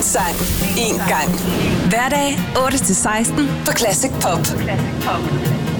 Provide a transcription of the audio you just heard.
sang. En gang. Hverdag 8-16 på Classic Pop.